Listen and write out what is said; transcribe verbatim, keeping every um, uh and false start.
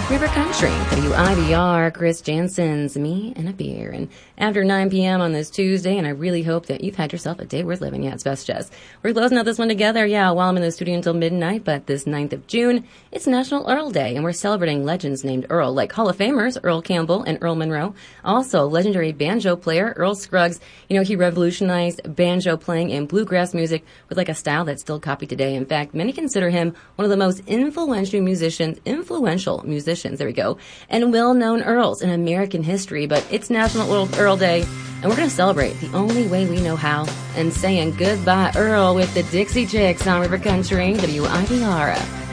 River Country, W I B R, Chris Jansen's Me and a Beer. And after nine p.m. on this Tuesday, and I really hope that you've had yourself a day worth living. Yeah, it's best, Jess. We're closing out this one together, yeah, while I'm in the studio until midnight, but this ninth of June, it's National Earl Day, and we're celebrating legends named Earl, like Hall of Famers Earl Campbell and Earl Monroe. Also, legendary banjo player Earl Scruggs. You know, he revolutionized banjo playing and bluegrass music with like a style that's still copied today. In fact, many consider him one of the most influential musicians, influential musicians, there we go, and well-known Earls in American history. But it's National Earl, Earl Day, and we're going to celebrate the only way we know how, and saying goodbye Earl with the Dixie Chicks on River Country, W I B R.